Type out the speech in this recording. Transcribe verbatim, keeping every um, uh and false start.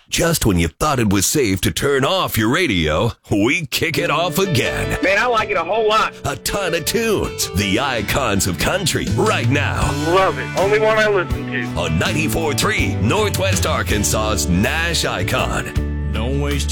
Just when you thought it was safe to turn off your radio, we kick it off again. Man, I like it a whole lot. A ton of tunes, the icons of country, right now. Love it. Only one I listen to. On ninety-four point three, Northwest Arkansas's Nash Icon. Don't waste